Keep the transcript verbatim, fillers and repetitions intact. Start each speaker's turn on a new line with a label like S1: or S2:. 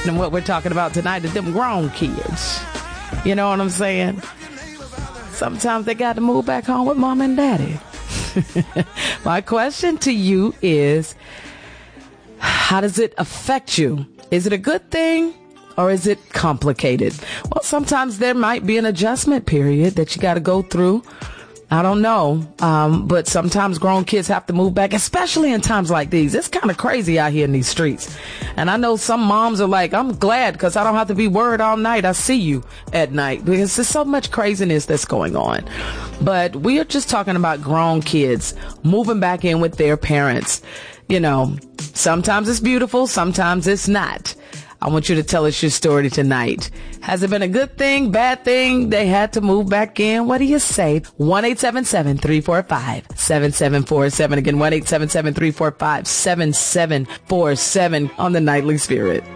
S1: And what we're talking about tonight is them grown kids. You know what I'm saying? Sometimes they got to move back home with mom and daddy. My question to you is, how does it affect you? Is it a good thing or is it complicated? Well, sometimes there might be an adjustment period that you got to go through. I don't know. Um, but sometimes grown kids have to move back, especially in times like these. It's kind of crazy out here in these streets. And I know some moms are like, I'm glad because I don't have to be worried all night. I see you at night because there's so much craziness that's going on. But we are just talking about grown kids moving back in with their parents. You know, sometimes it's beautiful. Sometimes it's not. I want you to tell us your story tonight. Has it been a good thing, bad thing? They had to move back in. What do you say? one eight seven seven, three four five, seven seven four seven. Again, one eight seven seven, three four five, seven seven four seven on the Nightly Spirit.